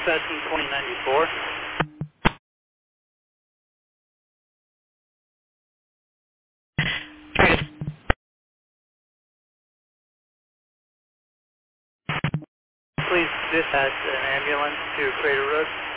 Cessna 2094. Please dispatch an ambulance to Crater Road.